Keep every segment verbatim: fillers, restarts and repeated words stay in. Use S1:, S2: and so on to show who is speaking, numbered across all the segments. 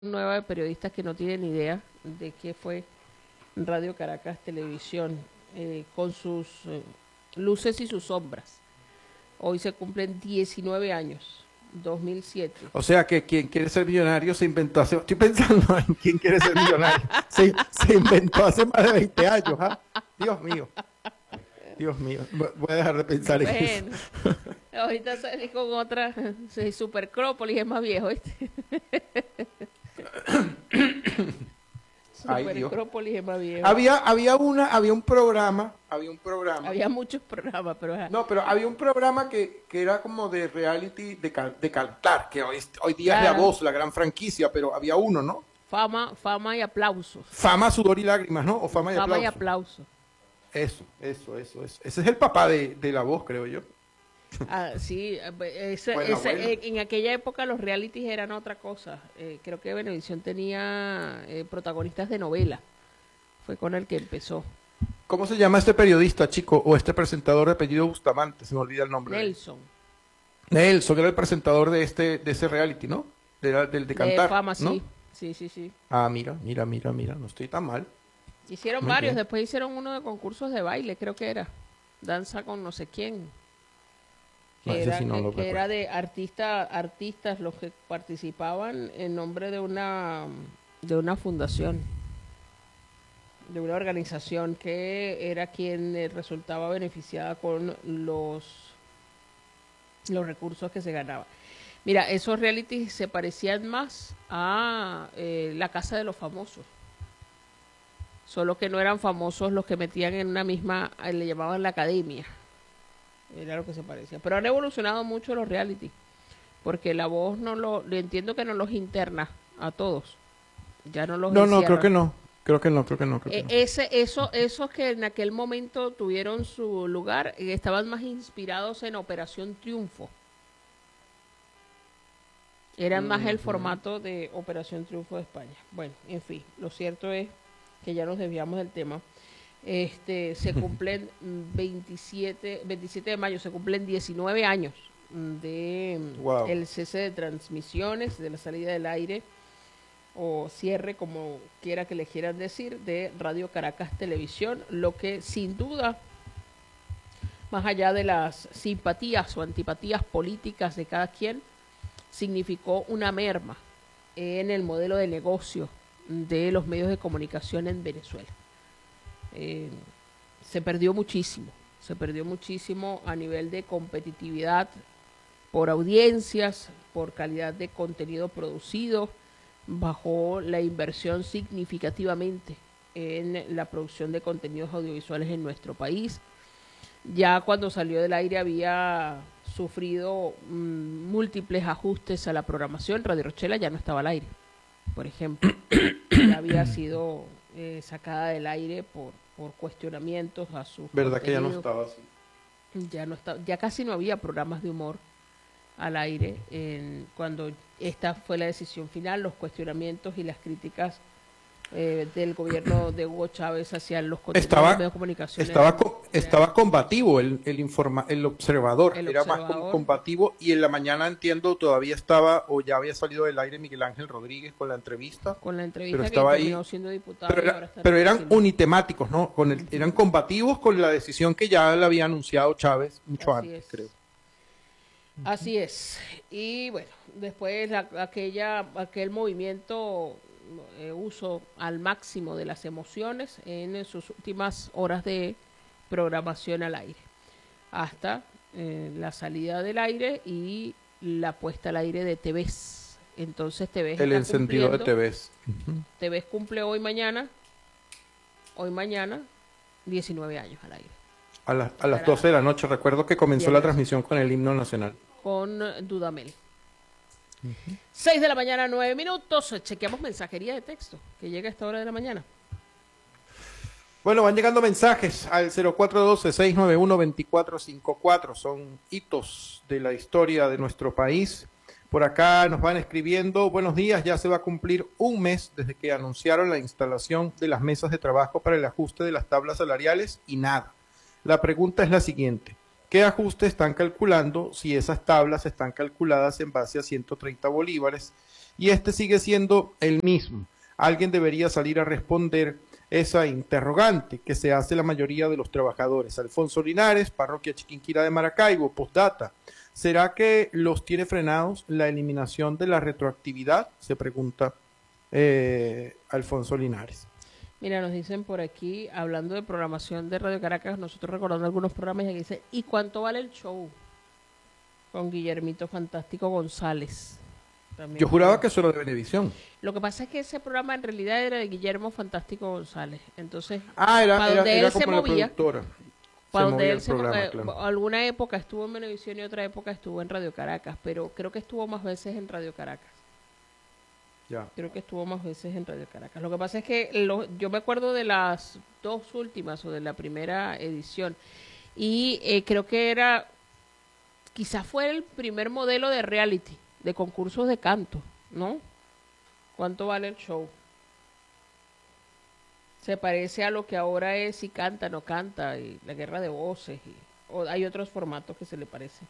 S1: nueva de periodistas que no tienen idea de qué fue Radio Caracas Televisión, eh, con sus eh, luces y sus sombras. Hoy se cumplen diecinueve años, dos mil siete.
S2: O sea que quien quiere ser millonario se inventó hace... Estoy pensando en quién quiere ser millonario. Se, se inventó hace más de veinte años. ¿Ah? Dios mío. Dios mío. Voy a dejar de pensar
S1: Bueno,
S2: en eso.
S1: ahorita salí con otra, sí, Supercrópolis es más viejo, ¿viste?
S2: Ay, Dios.
S1: Supercrópolis es más viejo.
S2: Había, había una, había un programa, había un programa.
S1: Había muchos programas, pero... ajá.
S2: No, pero había un programa que, que era como de reality de, cal- de cantar, que hoy, hoy día es La
S1: Ah.
S2: Voz, la gran franquicia, pero había uno, ¿no?
S1: Fama, fama y aplausos.
S2: Fama, sudor y lágrimas, ¿no? O fama y
S1: Fama
S2: aplauso.
S1: y aplausos.
S2: Eso, eso, eso, eso. Ese es el papá de, de La Voz, creo yo.
S1: Ah, sí, eh, ese-
S2: Bueno,
S1: ese-
S2: bueno.
S1: eh, en aquella época los realities eran otra cosa. Eh, creo que Venevisión tenía eh, protagonistas de novela. Fue con el que empezó.
S2: ¿Cómo se llama este periodista, chico? O este presentador de apellido Bustamante, se me olvida el nombre. de él.
S1: Nelson,
S2: Nelson era el presentador de este, de ese reality, ¿no? De, la- del de
S1: de
S2: cantar,
S1: Fama,
S2: ¿no?
S1: sí. Sí, sí, sí.
S2: Ah, mira, mira, mira, mira, no estoy tan mal.
S1: Hicieron
S2: Muy
S1: varios,
S2: bien.
S1: después hicieron uno de concursos de baile, creo que era. Danza con no sé quién.
S2: No,
S1: Que,
S2: ese
S1: era,
S2: sí no
S1: que-
S2: lo
S1: que
S2: recuerdo.
S1: era de artista, artistas los que participaban en nombre de una de una fundación, de una organización que era quien eh, resultaba beneficiada con los los recursos que se ganaban. Mira, esos realities se parecían más a eh, La Casa de los Famosos, solo que no eran famosos los que metían en una misma, eh, le llamaban la academia. Era lo que se parecía. Pero han evolucionado mucho los reality. Porque La Voz no lo, le entiendo que no los interna a todos. Ya no los
S2: No, no, creo
S1: encierra.
S2: que no. Creo que no, creo que no, creo que
S1: Eh,
S2: no.
S1: ese, eso, esos que en aquel momento tuvieron su lugar, eh, estaban más inspirados en Operación Triunfo. Eran más el
S2: Ujú.
S1: formato de Operación Triunfo de España. Bueno, en fin, lo cierto es que ya nos desviamos del tema. Este, se cumplen mm, veintisiete, veintisiete de mayo, se cumplen diecinueve años mm, de mm,
S2: Wow.
S1: el cese de transmisiones, de la salida del aire o cierre, como quiera que le quieran decir, de Radio Caracas Televisión, lo que sin duda, más allá de las simpatías o antipatías políticas de cada quien, significó una merma en el modelo de negocio de los medios de comunicación en Venezuela. Eh, se perdió muchísimo, se perdió muchísimo a nivel de competitividad por audiencias, por calidad de contenido producido, bajó la inversión significativamente en la producción de contenidos audiovisuales en nuestro país. Ya cuando salió del aire había sufrido mmm, múltiples ajustes a la programación. Radio Rochela ya no estaba al aire, por ejemplo. Ya había sido eh, sacada del aire por, por cuestionamientos a su
S2: ¿Verdad que ya no
S1: contenido.
S2: estaba así?
S1: Ya no está, ya casi no había programas de humor al aire en, cuando esta fue la decisión final, los cuestionamientos y las críticas eh, del gobierno de Hugo Chávez hacia los contenidos de los
S2: Estaba,
S1: medios de comunicación.
S2: estaba,
S1: eran-
S2: co-
S1: eran-
S2: estaba combativo el, el, informa, el observador,
S1: El
S2: era más como
S1: Observador.
S2: combativo y en la mañana entiendo todavía estaba o ya había salido del aire Miguel Ángel Rodríguez con la entrevista,
S1: con la
S2: pero
S1: entrevista que
S2: estaba ahí,
S1: terminó siendo diputado.
S2: pero,
S1: y ahora
S2: era-
S1: está
S2: pero eran
S1: reelecto.
S2: unitemáticos, ¿no? Con el, eran combativos con la decisión que ya le había anunciado Chávez mucho
S1: Así
S2: antes,
S1: es.
S2: creo.
S1: Así es. Y bueno, después la- aquella, aquel movimiento, eh, uso al máximo de las emociones en sus últimas horas de programación al aire, hasta eh, la salida del aire y la puesta al aire de T Vs. Entonces T Vs
S2: El
S1: está
S2: encendido de
S1: cumpliendo-
S2: T Vs. Ujú.
S1: T Vs cumple hoy mañana, hoy mañana, diecinueve años al aire.
S2: A, las- a las
S1: Estará-
S2: doce de la noche, recuerdo que comenzó la
S1: Viernes.
S2: transmisión con el himno nacional.
S1: Con eh, Dudamel. seis de la mañana, nueve minutos. Chequeamos mensajería de texto que llega a esta hora de la mañana.
S2: Bueno, van llegando mensajes al cero cuatro uno dos, seis nueve uno, dos cuatro cinco cuatro. Son hitos de la historia de nuestro país. Por acá nos van escribiendo, buenos días, ya se va a cumplir un mes desde que anunciaron la instalación de las mesas de trabajo para el ajuste de las tablas salariales y nada. La pregunta es la siguiente, ¿qué ajuste están calculando si esas tablas están calculadas en base a ciento treinta bolívares y este sigue siendo el mismo. Alguien debería salir a responder esa interrogante que se hace la mayoría de los trabajadores. Alfonso Linares, Parroquia Chiquinquirá de Maracaibo, postdata. ¿Será que los tiene frenados la eliminación de la retroactividad? Se pregunta eh, Alfonso Linares.
S1: Mira, nos dicen por aquí, hablando de programación de Radio Caracas, nosotros recordando algunos programas, y aquí dice, ¿y cuánto vale el show? Con Guillermito Fantástico González. También
S2: Yo juraba
S1: fue.
S2: que eso era de Venevisión.
S1: Lo que pasa es que ese programa en realidad era de Guillermo Fantástico González. Entonces,
S2: Ah, era,
S1: para
S2: era,
S1: donde
S2: era
S1: él
S2: como
S1: se
S2: la
S1: movía,
S2: productora.
S1: para
S2: Se
S1: donde
S2: movía
S1: él
S2: el
S1: se mo-
S2: programa,
S1: eh,
S2: claro.
S1: alguna época estuvo en Venevisión y otra época estuvo en Radio Caracas, pero creo que estuvo más veces en Radio Caracas.
S2: Ya.
S1: Creo que estuvo más veces en Radio Caracas. Lo que pasa es que lo- yo me acuerdo de las dos últimas o de la primera edición y eh, creo que era, quizás fue el primer modelo de reality, de concursos de canto, ¿no? ¿Cuánto vale el show? Se parece a lo que ahora es si canta, no canta, y la guerra de voces, y, o hay otros formatos que se le parecen.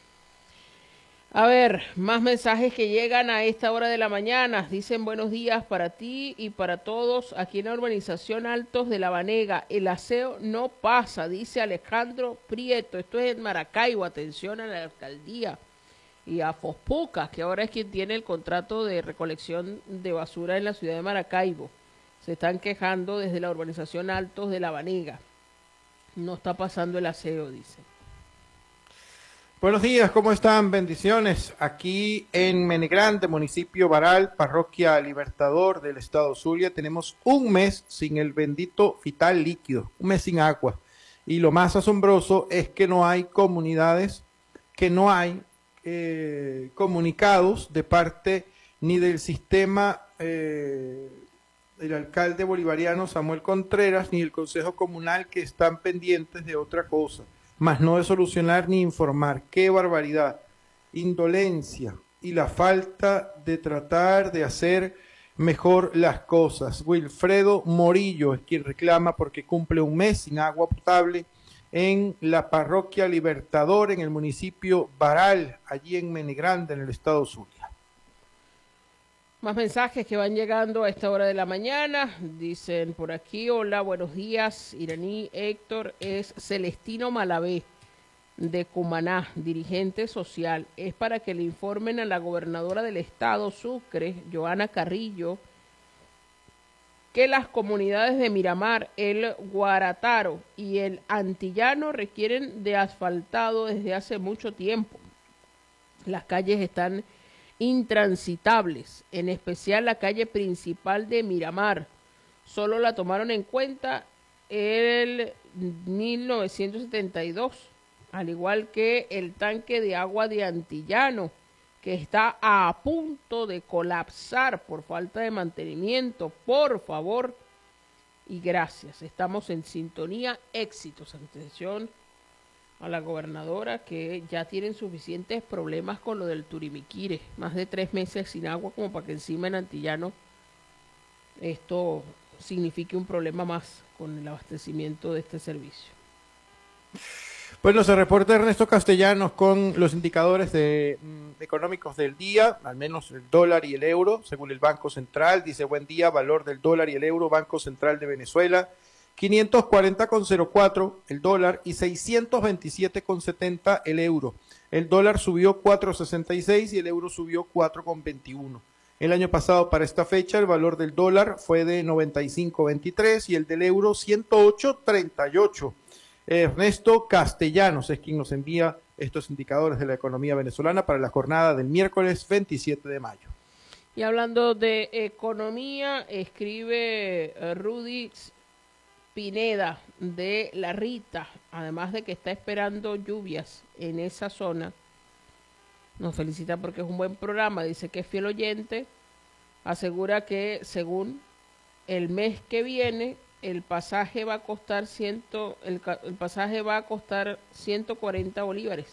S1: A ver, más mensajes que llegan a esta hora de la mañana. Dicen buenos días para ti y para todos aquí en la urbanización Altos de La Banega. El aseo no pasa, dice Alejandro Prieto. Esto es en Maracaibo. Atención a la alcaldía y a Fospucas, que ahora es quien tiene el contrato de recolección de basura en la ciudad de Maracaibo. Se están quejando desde la urbanización Altos de La Banega. No está pasando el aseo, dice.
S2: Buenos días, ¿cómo están? Bendiciones. Aquí en Menegrande, municipio Baral, parroquia Libertador del estado Zulia, tenemos un mes sin el bendito vital líquido, un mes sin agua. Y lo más asombroso es que no hay comunidades, que no hay eh, comunicados de parte ni del sistema eh, del alcalde bolivariano Samuel Contreras, ni el consejo comunal, que están pendientes de otra cosa, más no de solucionar ni informar. ¡Qué barbaridad! Indolencia y la falta de tratar de hacer mejor las cosas. Wilfredo Morillo es quien reclama porque cumple un mes sin agua potable en la parroquia Libertador, en el municipio Baral, allí en Menegrande, en el estado Zulia.
S1: Más mensajes que van llegando a esta hora de la mañana. Dicen por aquí, hola, buenos días, Iraní Héctor, es Celestino Malavé, de Cumaná, dirigente social. Es para que le informen a la gobernadora del estado Sucre, Joana Carrillo, que las comunidades de Miramar, el Guarataro y el Antillano requieren de asfaltado desde hace mucho tiempo. Las calles están intransitables, en especial la calle principal de Miramar. Solo la tomaron en cuenta en mil novecientos setenta y dos, al igual que el tanque de agua de Antillano, que está a punto de colapsar por falta de mantenimiento. Por favor y gracias. Estamos en sintonía. Éxitos. Atención a la gobernadora, que ya tienen suficientes problemas con lo del Turimiquire, más de tres meses sin agua, como para que encima en Antillano esto signifique un problema más con el abastecimiento de este servicio.
S2: Bueno, se reporta Ernesto Castellanos con los indicadores de, mm, económicos del día, al menos el dólar y el euro, según el Banco Central. Dice, buen día, valor del dólar y el euro, Banco Central de Venezuela, quinientos cuarenta con cero cuatro el dólar y seiscientos veintisiete con setenta el euro. El dólar subió cuatro con sesenta y seis y el euro subió cuatro con veintiuno. El año pasado para esta fecha el valor del dólar fue de noventa y cinco con veintitrés y el del euro ciento ocho con treinta y ocho. Ernesto Castellanos es quien nos envía estos indicadores de la economía venezolana para la jornada del miércoles veintisiete de mayo.
S1: Y hablando de economía, escribe eh, Rudy Pineda de La Rita, además de que está esperando lluvias en esa zona. Nos felicita porque es un buen programa, dice que es fiel oyente, asegura que según el mes que viene el pasaje va a costar ciento, el, el pasaje va a costar ciento cuarenta bolívares,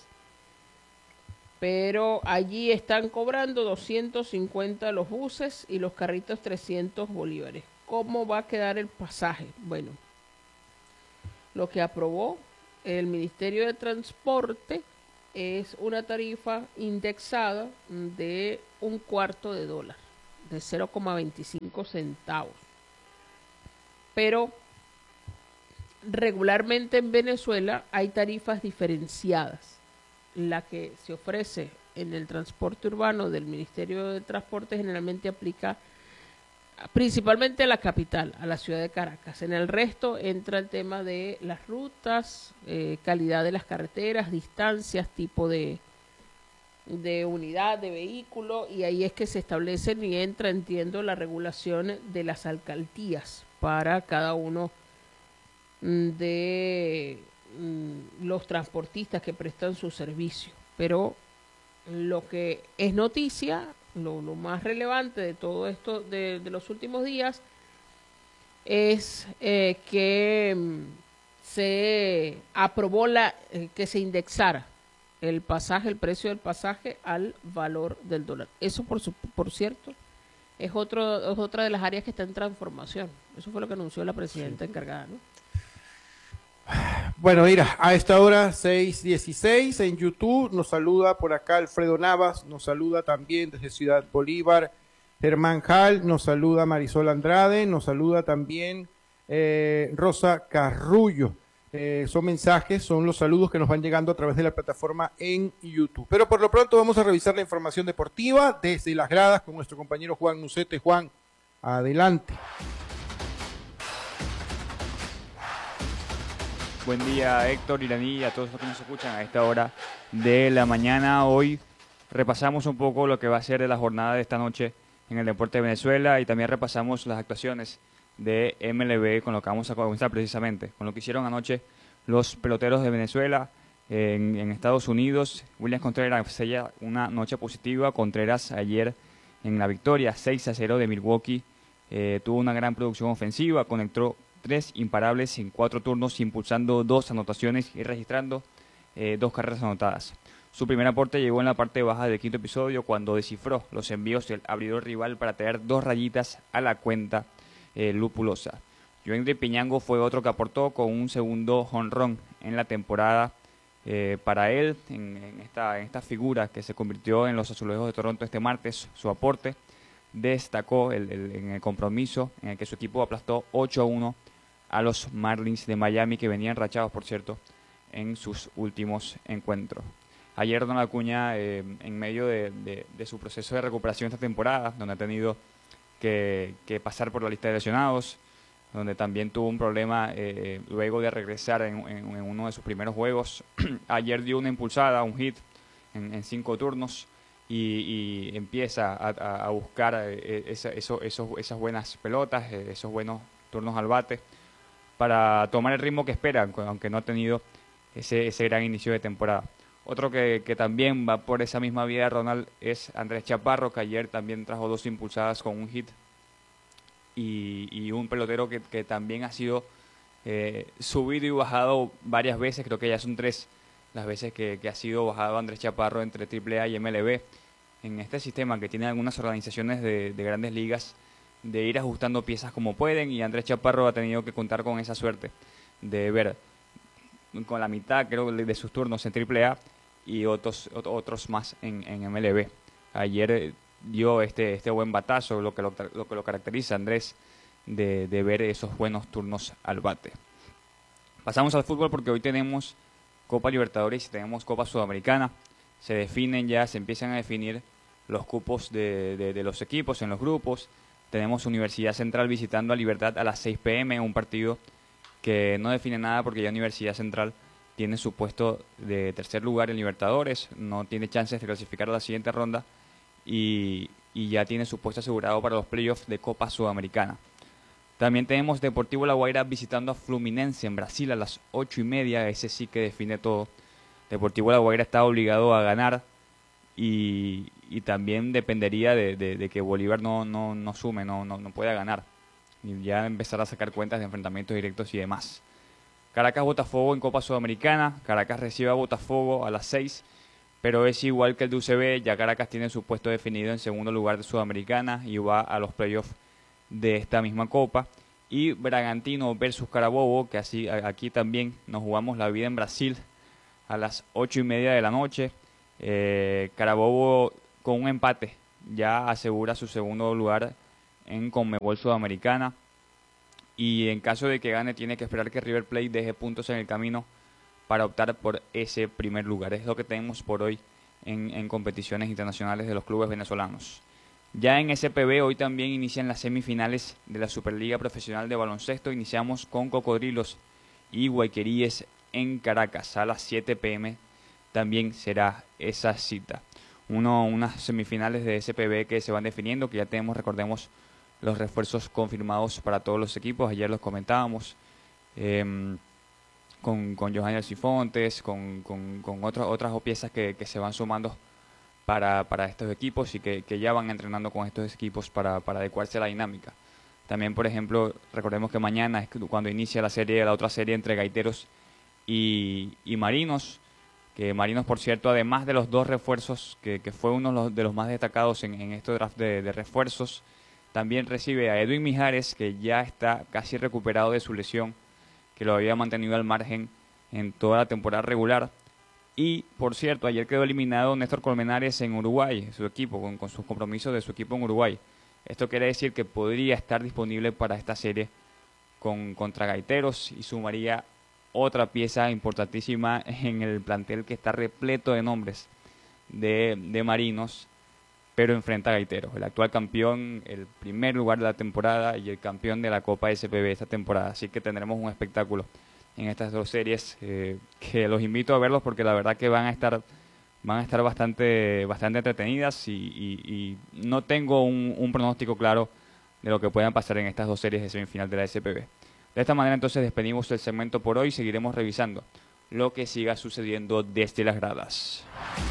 S1: pero allí están cobrando doscientos cincuenta los buses y los carritos trescientos bolívares. ¿Cómo va a quedar el pasaje? Bueno, lo que aprobó el Ministerio de Transporte es una tarifa indexada de un cuarto de dólar. de cero coma veinticinco centavos. Pero regularmente en Venezuela hay tarifas diferenciadas. La que se ofrece en el transporte urbano del Ministerio de Transporte generalmente aplica principalmente a la capital, a la ciudad de Caracas. En el resto entra el tema de las rutas, eh, calidad de las carreteras, distancias, tipo de, de unidad de vehículo, y ahí es que se establecen y entra, entiendo, la regulación de las alcaldías para cada uno de mm, los transportistas que prestan su servicio. Pero lo que es noticia, lo, lo más relevante de todo esto de, de los últimos días es eh, que mm, se aprobó la eh, que se indexara el pasaje, el precio del pasaje al valor del dólar. Eso, por, su, por cierto, es, otro, es otra de las áreas que está en transformación. Eso fue lo que anunció la presidenta sí. encargada, ¿no?
S2: Bueno, mira, a esta hora seis dieciséis en YouTube nos saluda por acá Alfredo Navas, nos saluda también desde Ciudad Bolívar Germán Jal, nos saluda Marisol Andrade, nos saluda también eh, Rosa Carrullo. Eh, son mensajes, son los saludos que nos van llegando a través de la plataforma en YouTube. Pero por lo pronto vamos a revisar la información deportiva desde las gradas con nuestro compañero Juan Nucete. Juan, adelante.
S3: Buen día, Héctor, Iraní, y a todos los que nos escuchan a esta hora de la mañana. Hoy repasamos un poco lo que va a ser de la jornada de esta noche en el deporte de Venezuela y también repasamos las actuaciones de M L B con lo que vamos a comenzar precisamente, con lo que hicieron anoche los peloteros de Venezuela en, en Estados Unidos. Williams Contreras sella una noche positiva. Contreras ayer en la victoria seis a cero de Milwaukee eh, tuvo una gran producción ofensiva, conectó tres imparables en cuatro turnos, impulsando dos anotaciones y registrando eh, dos carreras anotadas. Su primer aporte llegó en la parte baja del quinto episodio cuando descifró los envíos del abridor rival para traer dos rayitas a la cuenta eh, lupulosa. Joendy Piñango fue otro que aportó con un segundo jonrón en la temporada eh, para él, en, en, esta, en esta figura que se convirtió en los Azulejos de Toronto este martes. Su aporte destacó el, el, en el compromiso en el que su equipo aplastó ocho a uno a los Marlins de Miami, que venían rachados, por cierto, en sus últimos encuentros. Ayer Ronald Acuña, eh, en medio de, de, de su proceso de recuperación esta temporada, donde ha tenido que, que pasar por la lista de lesionados, donde también tuvo un problema eh, luego de regresar en, en, en uno de sus primeros juegos. Ayer dio una impulsada, un hit en, en cinco turnos y, y empieza a, a, a buscar eh, esa, eso, esos, esas buenas pelotas, eh, esos buenos turnos al bate, para tomar el ritmo que espera, aunque no ha tenido ese, ese gran inicio de temporada. Otro que, que también va por esa misma vía, Ronald, es Andrés Chaparro, que ayer también trajo dos impulsadas con un hit, y, y un pelotero que, que también ha sido eh, subido y bajado varias veces. Creo que ya son tres las veces que, que ha sido bajado Andrés Chaparro entre triple A y M L B, en este sistema que tiene algunas organizaciones de, de grandes ligas, de ir ajustando piezas como pueden, y Andrés Chaparro ha tenido que contar con esa suerte de ver con la mitad, creo, de sus turnos en triple A y otros otros más en, en M L B. Ayer dio este este buen batazo, lo que lo, lo que lo caracteriza, Andrés, de, de ver esos buenos turnos al bate. Pasamos al fútbol porque hoy tenemos Copa Libertadores y tenemos Copa Sudamericana. Se definen ya, se empiezan a definir los cupos de, de, de los equipos en los grupos. Tenemos Universidad Central visitando a Libertad a las seis pe eme, un partido que no define nada porque ya Universidad Central tiene su puesto de tercer lugar en Libertadores, no tiene chances de clasificar a la siguiente ronda y, y ya tiene su puesto asegurado para los playoffs de Copa Sudamericana. También tenemos Deportivo La Guaira visitando a Fluminense en Brasil a las ocho y media, ese sí que define todo. Deportivo La Guaira está obligado a ganar y, y también dependería de, de, de que Bolívar no, no, no sume, no, no, no pueda ganar. Y ya empezar a sacar cuentas de enfrentamientos directos y demás. Caracas-Botafogo en Copa Sudamericana. Caracas recibe a Botafogo a las seis, pero es igual que el de U C B. Ya Caracas tiene su puesto definido en segundo lugar de Sudamericana y va a los playoffs de esta misma Copa. Y Bragantino versus Carabobo, que así aquí también nos jugamos la vida en Brasil a las ocho y media de la noche. Eh, Carabobo con un empate ya asegura su segundo lugar en Conmebol Sudamericana. Y en caso de que gane, tiene que esperar que River Plate deje puntos en el camino para optar por ese primer lugar. Es lo que tenemos por hoy en, en competiciones internacionales de los clubes venezolanos. Ya en S P B hoy también inician las semifinales de la Superliga Profesional de Baloncesto. Iniciamos con Cocodrilos y Guayqueríes en Caracas a las siete pe eme. También será esa cita. Uno, unas semifinales de S P B que se van definiendo, que ya tenemos, recordemos, los refuerzos confirmados para todos los equipos. Ayer los comentábamos eh, con, con Johanny Cifontes, con, con, con otras otras piezas que, que se van sumando para, para estos equipos y que, que ya van entrenando con estos equipos para, para adecuarse a la dinámica. También, por ejemplo, recordemos que mañana es cuando inicia la serie, la otra serie entre Gaiteros y, y Marinos, que Marinos, por cierto, además de los dos refuerzos, que, que fue uno de los más destacados en, en este draft de, de refuerzos, también recibe a Edwin Mijares, que ya está casi recuperado de su lesión, que lo había mantenido al margen en toda la temporada regular. Y, por cierto, ayer quedó eliminado Néstor Colmenares en Uruguay, su equipo, con, con sus compromisos de su equipo en Uruguay. Esto quiere decir que podría estar disponible para esta serie con, contra Gaiteros y sumaría otra pieza importantísima en el plantel que está repleto de nombres de, de Marinos, pero enfrenta a Gaiteros, el actual campeón, el primer lugar de la temporada y el campeón de la Copa S P B esta temporada. Así que tendremos un espectáculo en estas dos series eh, que los invito a verlos porque la verdad que van a estar van a estar bastante bastante entretenidas y, y, y no tengo un, un pronóstico claro de lo que puedan pasar en estas dos series de semifinal de la S P B. De esta manera entonces despedimos el segmento por hoy y seguiremos revisando lo que siga sucediendo desde las gradas.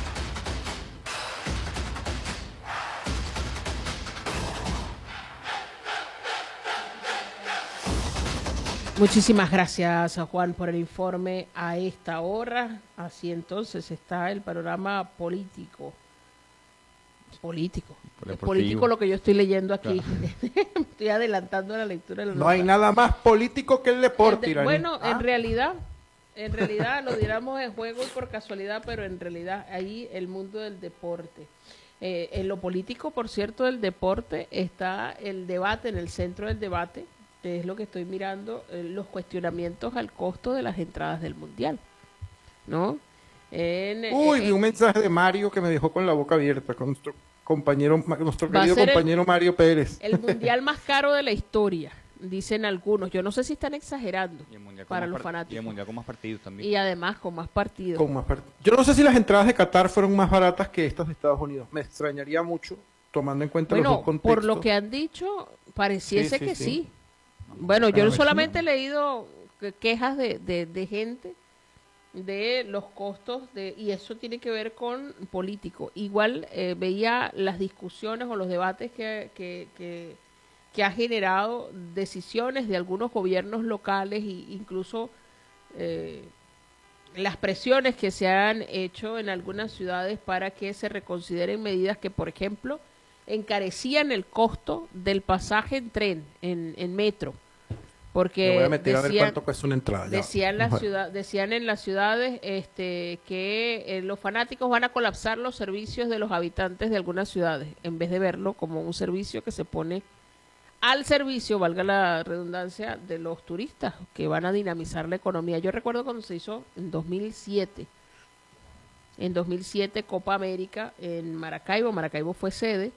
S1: Muchísimas gracias, Juan, por el informe a esta hora. Así entonces está el panorama político. Político. Es político lo que yo estoy leyendo aquí. Claro. Estoy adelantando la lectura. De la
S2: no
S1: nota.
S2: hay nada más político que el deporte,
S1: el de, Bueno,
S2: ¿Ah?
S1: en realidad, en realidad lo diéramos en juego y por casualidad, pero en realidad ahí el mundo del deporte. Eh, en lo político, por cierto, del deporte está el debate, en el centro del debate, es lo que estoy mirando, eh, los cuestionamientos al costo de las entradas del Mundial, ¿no? En,
S2: Uy,
S1: en,
S2: vi un mensaje de Mario que me dejó con la boca abierta, con nuestro compañero, nuestro
S1: va a
S2: querido
S1: ser
S2: compañero
S1: el,
S2: Mario Pérez.
S1: el Mundial más caro de la historia, dicen algunos. Yo no sé si están exagerando para los fanáticos.
S3: Y el Mundial con más partidos también.
S1: Y además con más partidos.
S2: Con más part- Yo no sé si las entradas de Qatar fueron más baratas que estas de Estados Unidos. Me extrañaría mucho, tomando en cuenta
S1: bueno,
S2: los dos contextos.
S1: por lo que han dicho, pareciese
S2: Sí, sí,
S1: que
S2: sí.
S1: sí. Bueno, yo
S2: Pero
S1: solamente he
S2: sí.
S1: leído que- quejas de, de, de gente de los costos de y eso tiene que ver con político. Igual eh, veía las discusiones o los debates que, que, que, que ha generado decisiones de algunos gobiernos locales e incluso eh, las presiones que se han hecho en algunas ciudades para que se reconsideren medidas que, por ejemplo, encarecían el costo del pasaje en tren, en, en metro. Porque
S2: Me voy a meter
S1: decían,
S2: a ver cuánto cuesta una entrada. ya.
S1: decían, la
S2: Bueno.
S1: ciudad, decían en las ciudades este, que eh, los fanáticos van a colapsar los servicios de los habitantes de algunas ciudades, en vez de verlo como un servicio que se pone al servicio, valga la redundancia, de los turistas, que van a dinamizar la economía. Yo recuerdo cuando se hizo en dos mil siete, en dos mil siete Copa América en Maracaibo, Maracaibo fue sede,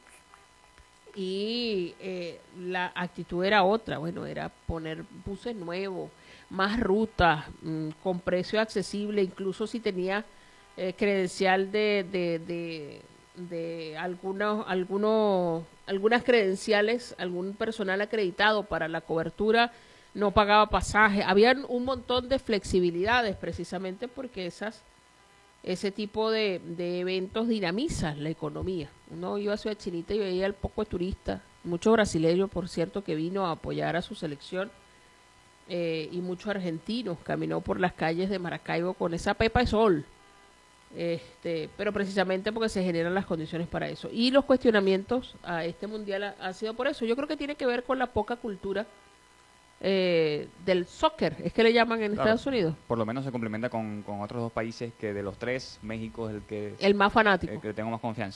S1: y eh, la actitud era otra, bueno, era poner buses nuevos, más rutas, mmm, con precio accesible, incluso si tenía eh, credencial de, de, de, de algunos, algunos, algunas credenciales, algún personal acreditado para la cobertura, no pagaba pasaje. Habían un montón de flexibilidades precisamente porque esas ese tipo de, de eventos dinamizan la economía. Uno iba a Ciudad Chinita y veía el poco de turistas, muchos brasileños, por cierto, que vino a apoyar a su selección, eh, y muchos argentinos caminó por las calles de Maracaibo con esa pepa de sol, este, pero precisamente porque se generan las condiciones para eso. Y los cuestionamientos a este mundial ha, ha sido por eso. Yo creo que tiene que ver con la poca cultura Eh, del soccer, es que le llaman en
S3: Claro.
S1: Estados Unidos.
S3: Por lo menos se complementa con, con otros dos países que de los tres, México es el que,
S1: El más fanático.
S3: el que tengo más confianza. Después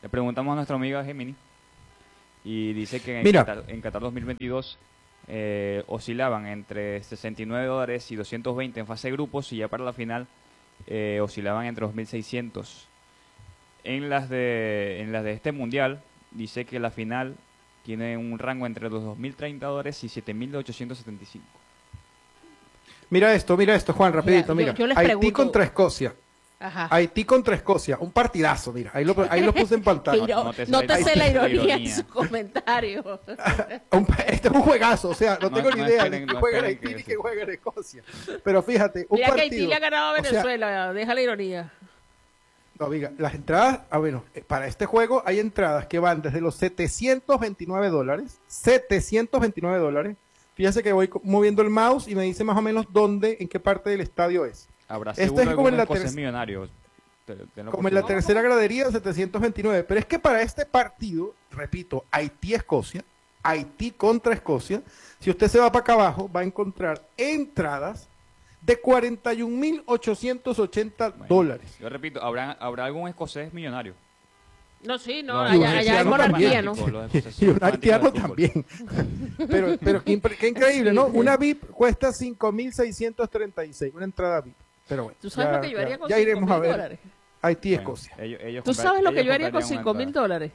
S3: Le preguntamos a nuestra amiga Gemini y dice que en
S2: Mira.
S3: Qatar, en Qatar dos mil veintidós eh, oscilaban entre sesenta y nueve dólares y doscientos veinte en fase de grupos, y ya para la final eh, oscilaban entre dos mil seiscientos. En las de en las de este mundial dice que la final tiene un rango entre los dos mil treinta dólares y siete mil ochocientos setenta y cinco.
S2: Mira esto, mira esto, Juan, rapidito,
S1: yo-
S2: mira.
S1: yo les
S2: Haití
S1: pregunto-
S2: contra Escocia.
S1: Ajá.
S2: Haití contra Escocia, un partidazo, mira, ahí lo, ahí lo puse en pantalla.
S1: Iro-
S3: Nótese
S1: no
S3: la
S1: te sé la
S3: ironía.
S1: ironía en su comentario.
S2: Un- este es un juegazo, o sea, no,
S3: No-
S2: tengo ni
S3: no
S2: idea
S3: esperen-
S2: ni que
S3: no
S2: juega en
S3: esperen
S2: Haití
S3: que
S2: ni
S3: sí.
S2: que juega en Escocia. Pero fíjate, un
S1: Mira que
S2: partido.
S1: Haití le ha ganado a
S2: o sea,
S1: Venezuela, deja la ironía.
S2: no, diga, las entradas, ah, bueno, eh, para este juego hay entradas que van desde los setecientos veintinueve dólares, setecientos veintinueve dólares. Fíjese que voy co- moviendo el mouse y me dice más o menos dónde, en qué parte del estadio es.
S3: Habrá
S2: Este
S3: seguro
S2: es como en
S3: algunos
S2: la
S3: escoceses
S2: terc-
S3: millonarios. Te- tenlo
S2: Como
S3: por
S2: en la
S3: seguro.
S2: tercera gradería, setecientos veintinueve. Pero es que para este partido, repito, Haití-Escocia, Haití contra Escocia, si usted se va para acá abajo, va a encontrar entradas de cuarenta y un mil ochocientos ochenta
S3: Bueno,
S2: dólares.
S3: Yo repito, habrá, habrá algún escocés millonario.
S1: No, sí, no,
S3: Los
S2: y un
S1: allá, allá hay
S2: haitiano
S1: monarquía,
S2: también.
S1: ¿no?
S3: Fanáticos, los escoceses
S2: Y un
S3: fanáticos
S2: haitiano
S3: del fútbol.
S2: también. Pero, pero qué, impre- qué increíble, ¿no? Una V I P cuesta cinco mil seiscientos treinta y seis, una entrada V I P. Pero bueno,
S1: ¿Tú sabes
S2: ya-
S1: lo que yo haría
S2: ya-
S1: con
S2: ya
S1: cinco
S2: iremos a
S1: mil
S2: ver
S1: dólares?
S2: Haití y
S3: Bueno,
S2: Escocia.
S3: ellos- ellos
S1: ¿Tú
S3: comprar-
S1: sabes lo que
S3: ellos
S1: yo haría con
S3: comprarían una
S1: cinco mil
S3: entrada.
S1: dólares?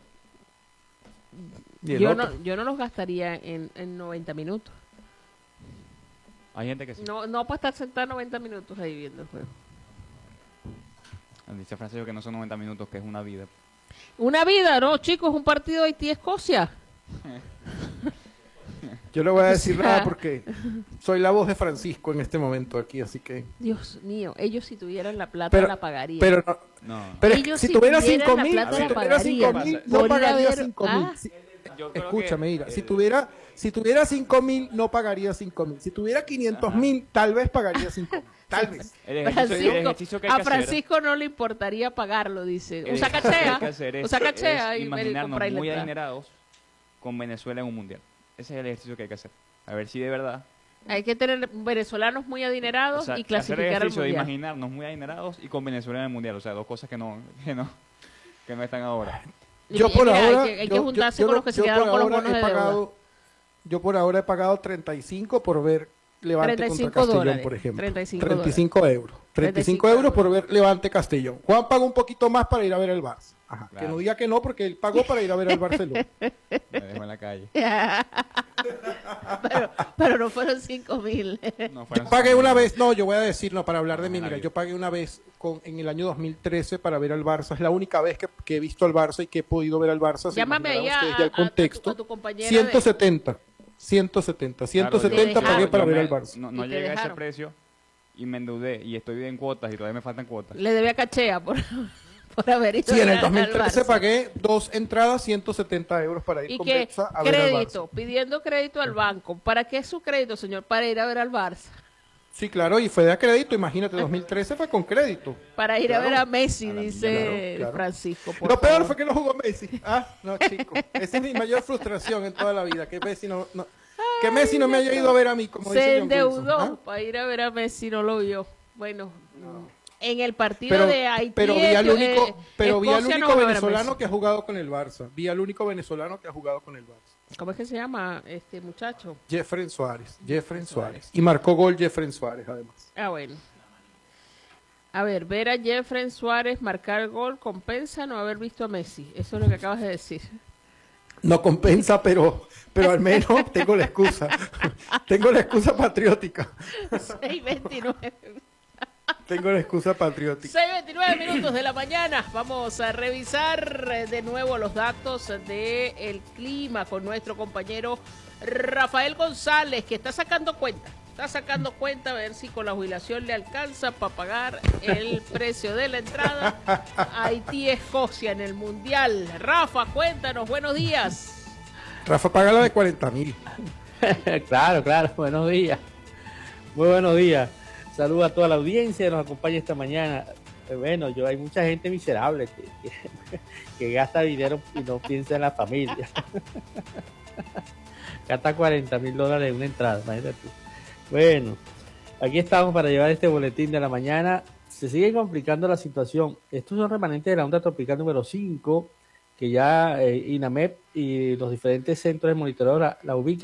S2: Y el
S1: Yo
S2: otro.
S1: no, yo no los gastaría en, en noventa minutos.
S3: Hay gente que sí.
S1: No, no para estar sentado noventa minutos ahí viendo el juego.
S3: Dice Francisco que no son noventa minutos, que es una vida.
S1: Una vida, ¿no, chicos? Un partido de Haití-Escocia.
S2: Yo no voy a decir
S1: O sea-
S2: nada porque soy la voz de Francisco en este momento aquí, así que...
S1: Dios mío, ellos si tuvieran la plata
S2: Pero,
S1: la pagarían.
S2: pero, no-
S3: No.
S2: pero es que
S1: Ellos
S2: si
S1: si
S2: tuviera
S1: tuvieran
S2: cinco
S1: la
S2: mil,
S1: plata
S2: si
S3: la
S2: tuviera cinco
S1: pagarían.
S2: mil,
S3: Por
S2: no
S1: ir a
S2: pagaría
S1: ver-
S2: cinco
S1: ah.
S2: mil. Si-
S3: Yo creo
S2: Escúchame,
S3: que,
S2: mira, si
S3: eh,
S2: tuviera, si tuviera cinco mil, no pagaría cinco mil. Si tuviera quinientos mil, tal vez pagaría cinco mil. Tal vez.
S3: el ejercicio, el
S1: Francisco,
S3: ejercicio que hay
S1: a
S3: que hacer-
S1: Francisco no le importaría pagarlo, dice.
S3: el
S1: Usa
S3: ejercicio que hay
S1: cachea.
S3: que hacer es-
S1: Usa cachea
S3: es
S1: y me
S3: imaginarnos
S1: compráis la
S3: muy
S1: entrada.
S3: adinerados con Venezuela en un mundial. Ese es el ejercicio que hay que hacer. A ver si de verdad.
S1: Hay que tener venezolanos muy adinerados
S3: O sea,
S1: y
S3: hacer el
S1: clasificar al
S3: ejercicio de
S1: mundial.
S3: imaginarnos muy adinerados y con Venezuela en el mundial. O sea, dos cosas que no, que no, que no están ahora.
S2: Yo
S1: Y
S2: por
S1: mira,
S2: ahora,
S1: hay que, hay que
S2: yo-
S1: juntarse
S2: yo-
S1: con
S2: yo
S1: los que se
S2: yo
S1: quedaron
S2: por
S1: con los
S2: ahora
S1: bonos
S2: he
S1: de deuda.
S2: pagado, Yo por ahora he pagado treinta y cinco por ver Levante
S1: treinta y
S2: contra
S1: cinco
S2: Castellón,
S1: dólares,
S2: por ejemplo.
S1: treinta y cinco
S2: treinta y cinco euros. treinta y cinco euros por ver Levante Castellón. Juan pagó un poquito más para ir a ver el Barça. Ajá.
S3: Claro.
S2: Que no diga que no, porque él pagó para ir a ver al Barcelona.
S3: Me dejó en la calle.
S1: pero, pero no fueron cinco mil.
S3: No,
S2: Yo
S3: fueron
S2: pagué
S3: cinco
S2: una
S3: mil.
S2: vez, no, yo voy a decir, no, para hablar de mí, mira,
S3: Millonario.
S2: yo pagué una vez con, en el año dos mil trece para ver al Barça. Es la única vez que, que he visto al Barça y que he podido ver al Barça. se
S1: Llámame ahí
S2: imaginarán
S1: a,
S2: ustedes ya el
S1: a- a tu,
S2: contexto.
S1: a tu compañera.
S2: ciento
S1: de-
S2: setenta. ciento setenta. ciento setenta
S1: Te
S2: pagué para
S3: Yo
S2: ver
S3: me-
S2: al Barça.
S3: No, no
S1: Y te
S3: llegué a ese
S1: dejaron.
S3: precio y me endeudé y estoy en cuotas y todavía me faltan cuotas.
S1: Le debía cachea por, por haber ido
S2: Sí, en el
S1: al-
S2: dos mil
S1: al
S2: trece
S1: Barça.
S2: pagué dos entradas, ciento setenta euros para ir
S1: Y
S2: con
S1: que
S2: Betsa a ver al Barça.
S1: crédito, pidiendo crédito al banco. ¿Para qué es su crédito, señor? Para ir a ver al Barça.
S2: Sí, claro, y fue de a crédito, imagínate, dos mil trece fue con crédito.
S1: Para ir
S2: Claro.
S1: a ver a Messi,
S3: A la
S1: dice
S2: mierda, claro.
S1: Francisco. por
S2: Lo peor
S1: favor.
S2: fue que no jugó Messi. Ah, no, chico. Esa es mi mayor frustración en toda la vida, que Messi no, no- que Messi no me haya ido a ver a mí, como
S1: Se
S2: dice John Wilson,
S1: endeudó
S2: ¿ah?
S1: para ir a ver a Messi, no lo vio. Bueno, en el partido
S2: Pero,
S1: de Haití,
S2: pero vi al
S1: eh,
S2: único,
S1: eh,
S2: pero vi al
S1: Escocia
S2: único
S1: no va a ver a
S2: venezolano
S1: Messi.
S2: que ha jugado con el Barça. Vi al único venezolano que ha jugado con el Barça.
S1: ¿Cómo es que se llama este muchacho?
S2: Jeffrey Suárez. Jeffrey Suárez. Y marcó gol Jeffrey Suárez, además.
S1: Ah, bueno. A ver, ver a Jeffrey Suárez marcar gol compensa no haber visto a Messi. Eso es lo que acabas de decir.
S2: No compensa, pero, pero al menos tengo la excusa. Tengo la excusa patriótica.
S1: seis veintinueve.
S2: Tengo la excusa patriótica.
S1: seis veintinueve minutos de la mañana. Vamos a revisar eh, de nuevo los datos del clima con nuestro compañero Rafael González, que está sacando cuenta. Está sacando cuenta a ver si con la jubilación le alcanza para pagar el precio de la entrada a Haití-Escocia en el Mundial. Rafa, cuéntanos, buenos días.
S2: Rafa, paga la de cuarenta mil.
S4: Claro, claro, buenos días. Muy buenos días. Saludos a toda la audiencia que nos acompaña esta mañana. Eh, Bueno, yo hay mucha gente miserable que, que, que gasta dinero y no piensa en la familia. Gasta cuarenta mil dólares en una entrada, imagínate. Bueno, aquí estamos para llevar este boletín de la mañana. Se sigue complicando la situación. Estos son remanentes de la onda tropical número cinco que ya eh, INAMEP y los diferentes centros de monitoreo la, la ubican